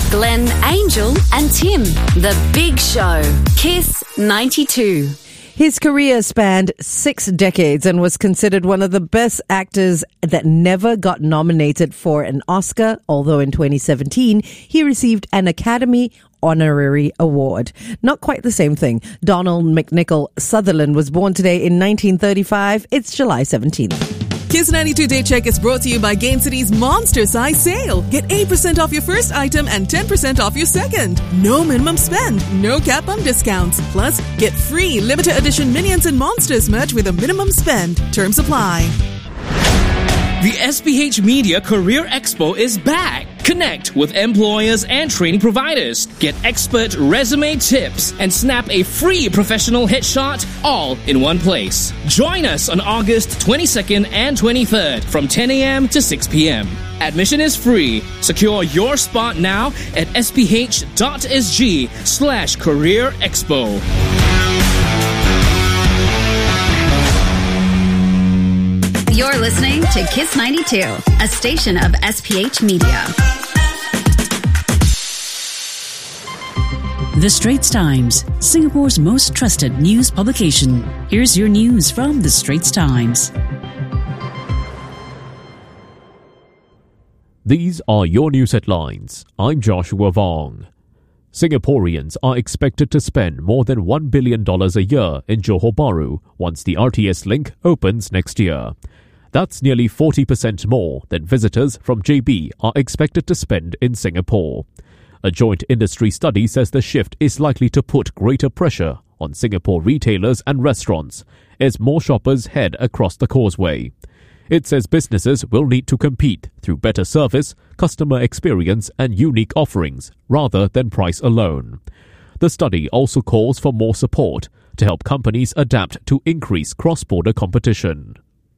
Glenn, Angel and Tim. The Big Show. Kiss 92. His career spanned 6 decades and was considered one of the best actors that never got nominated for an Oscar, although in 2017 he received an Academy Honorary Award. Not quite the same thing. Donald McNichol Sutherland was born today in 1935. It's July 17th. Kiss 92 Day Check is brought to you by Gain City's Monster Size Sale. Get 8% off your first item and 10% off your second. No minimum spend, no cap on discounts. Plus, get free limited edition Minions and Monsters merch with a minimum spend. Terms apply. The SPH Media Career Expo is back. Connect with employers and training providers. Get expert resume tips and snap a free professional headshot all in one place. Join us on August 22nd and 23rd from 10 a.m. to 6 p.m. Admission is free. Secure your spot now at sph.sg/career expo. You're listening to Kiss 92, a station of SPH Media. The Straits Times, Singapore's most trusted news publication. Here's your news from The Straits Times. These are your news headlines. I'm Joshua Vong. Singaporeans are expected to spend more than $1 billion a year in Johor Bahru once the RTS link opens next year. That's nearly 40% more than visitors from JB are expected to spend in Singapore. A joint industry study says the shift is likely to put greater pressure on Singapore retailers and restaurants as more shoppers head across the causeway. It says businesses will need to compete through better service, customer experience and unique offerings rather than price alone. The study also calls for more support to help companies adapt to increase cross-border competition.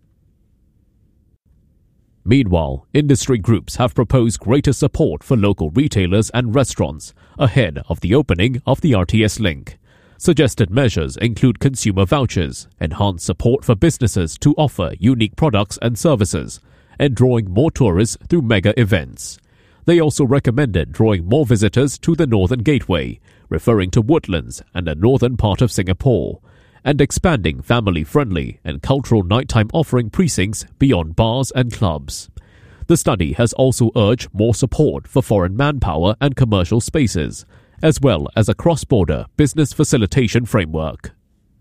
Meanwhile, industry groups have proposed greater support for local retailers and restaurants ahead of the opening of the RTS link. Suggested measures include consumer vouchers, enhanced support for businesses to offer unique products and services, and drawing more tourists through mega events. They also recommended drawing more visitors to the Northern Gateway, referring to Woodlands and the northern part of Singapore, and expanding family-friendly and cultural nighttime offering precincts beyond bars and clubs. The study has also urged more support for foreign manpower and commercial spaces, as well as a cross-border business facilitation framework.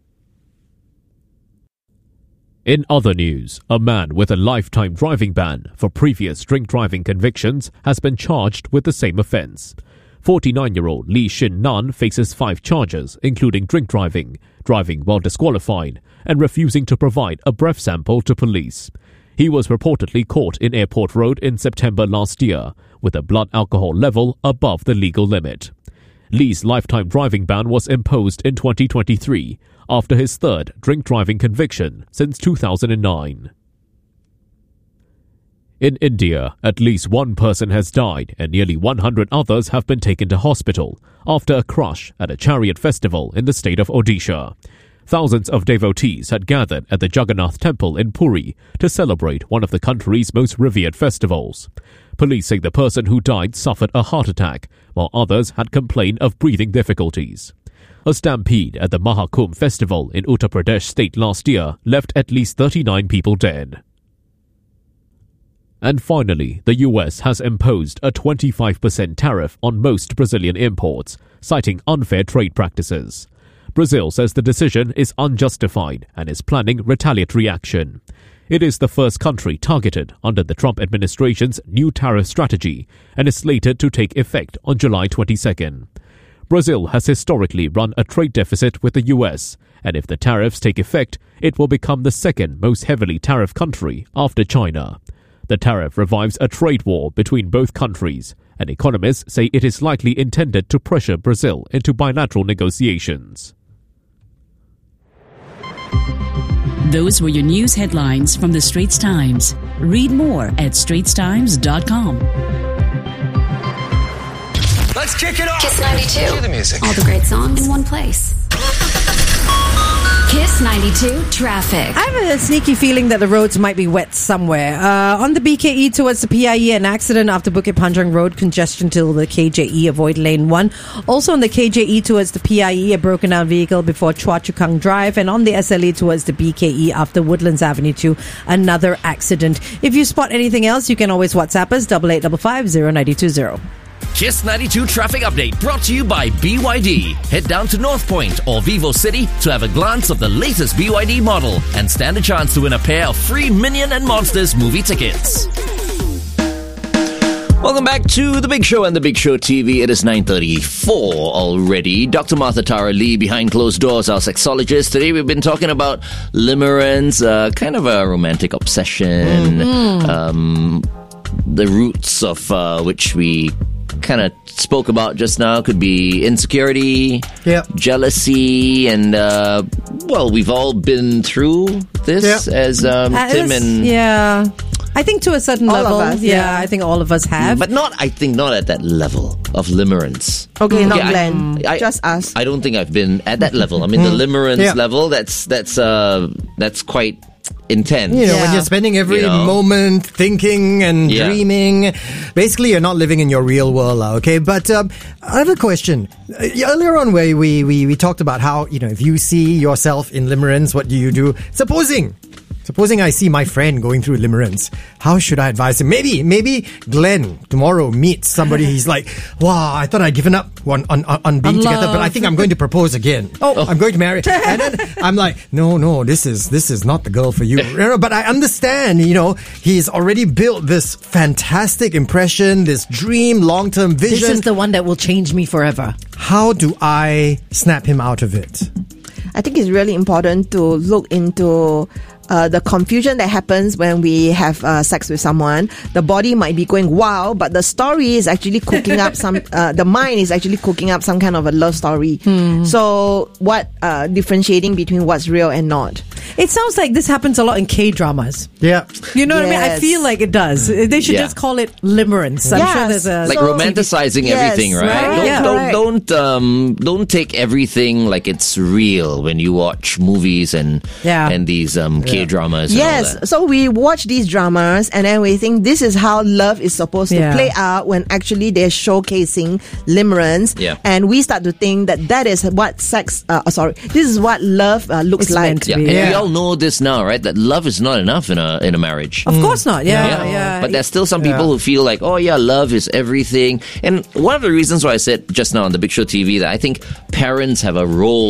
In other news, a man with a lifetime driving ban for previous drink driving convictions has been charged with the same offence. 49-year-old Lee Shin Nan faces 5 charges, including drink driving, driving while disqualified, and refusing to provide a breath sample to police. He was reportedly caught in Airport Road in September last year, with a blood alcohol level above the legal limit. Lee's lifetime driving ban was imposed in 2023, after his 3rd drink driving conviction since 2009. In India, at least 1 person has died and nearly 100 others have been taken to hospital after a crash at a chariot festival in the state of Odisha. Thousands of devotees had gathered at the Jagannath Temple in Puri to celebrate one of the country's most revered festivals. Police say the person who died suffered a heart attack, while others had complained of breathing difficulties. A stampede at the Mahakumbh festival in Uttar Pradesh state last year left at least 39 people dead. And finally, the US has imposed a 25% tariff on most Brazilian imports, citing unfair trade practices. Brazil says the decision is unjustified and is planning retaliatory action. It is the first country targeted under the Trump administration's new tariff strategy and is slated to take effect on July 22nd. Brazil has historically run a trade deficit with the US, and if the tariffs take effect, it will become the second most heavily tariffed country after China. The tariff revives a trade war between both countries, and economists say it is likely intended to pressure Brazil into bilateral negotiations. Those were your news headlines from The Straits Times. Read more at straitstimes.com. Let's kick it off. Kiss 92. Cue the music. All the great songs in one place. Kiss 92 traffic. I have a sneaky feeling that the roads might be wet somewhere. On the BKE towards the PIE, an accident after Bukit Panjang Road, congestion till the KJE, avoid lane 1. Also on the KJE towards the PIE, a broken down vehicle before Chua Chu Kang Drive. And on the SLE towards the BKE after Woodlands Avenue 2, another accident. If you spot anything else, you can always WhatsApp us, 8855 0920. Kiss 92 traffic update brought to you by BYD. Head down to North Point or Vivo City to have a glance of the latest BYD model and stand a chance to win a pair of free Minion and Monsters movie tickets. Welcome back to The Big Show and The Big Show TV. It is 9:34 already. Dr. Martha Tara Lee behind closed doors, our sexologist. Today we've been talking about limerence, kind of a romantic obsession, the roots of which we kind of spoke about just now could be insecurity, jealousy, and well, we've all been through this as Tim and I think to a certain all level, of us, I think all of us have. but not at that level of limerence. Okay, not Glenn. Just us. I don't think I've been at that level. I mean, the limerence level, that's quite intense. You know, when you're spending every moment thinking and dreaming, basically you're not living in your real world, okay? But I have a question. Earlier on where we talked about how, you know, if you see yourself in limerence, what do you do? Supposing I see my friend going through limerence, how should I advise him? Maybe Glenn tomorrow meets somebody. He's like, wow, I thought I'd given up on being together, but I think I'm going to propose again. I'm going to marry. And then I'm like, no, this is not the girl for you. But I understand, you know, he's already built this fantastic impression, this dream, long-term vision. This is the one that will change me forever. How do I snap him out of it? I think it's really important to look into the confusion that happens when we have sex with someone. The body might be going wow, but the story is actually cooking up the mind is actually cooking up some kind of a love story. So what differentiating between what's real and not? It sounds like this happens a lot in K-dramas. Yeah. You know what I mean? I feel like it does. They should just call it limerence. I'm sure there's a... Like romanticizing everything, right? Don't take everything like it's real when you watch movies and these K-dramas. Yes. And all that. So we watch these dramas and then we think this is how love is supposed to play out when actually they're showcasing limerence. Yeah. And we start to think that is what sex, this is what love looks like. Meant to be. And we all know this now, right? That love is not enough in a marriage. Of course not. Yeah. But there's still some people who feel like, love is everything. And one of the reasons why I said just now on the Big Show TV that I think parents have a role